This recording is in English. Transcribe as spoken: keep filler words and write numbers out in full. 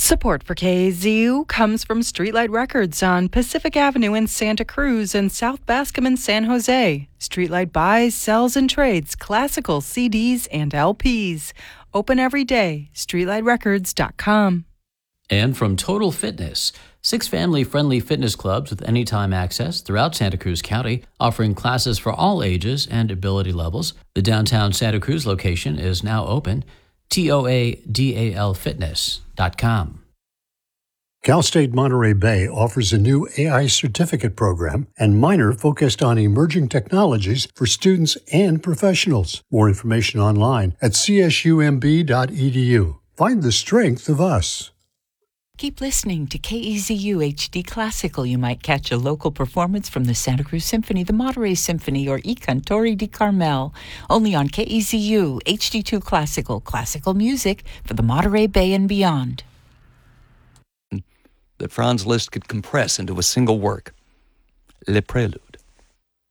Support for K A Z U comes from Streetlight Records on Pacific Avenue in Santa Cruz and South Bascom in San Jose. Streetlight buys, sells, and trades classical C Ds and L Ps. Open every day. streetlight records dot com. And from Total Fitness, six family-friendly fitness clubs with anytime access throughout Santa Cruz County, offering classes for all ages and ability levels. The downtown Santa Cruz location is now open. toadal fitness dot com. Cal State Monterey Bay offers a new A I certificate program and minor focused on emerging technologies for students and professionals. More information online at c s u m b dot e d u. Find the strength of us. Keep listening to K E Z U H D Classical. You might catch a local performance from the Santa Cruz Symphony, the Monterey Symphony, or I Cantori di Carmel. Only on K E Z U H D two Classical, classical music for the Monterey Bay and beyond. That Franz Liszt could compress into a single work, Le Prélude.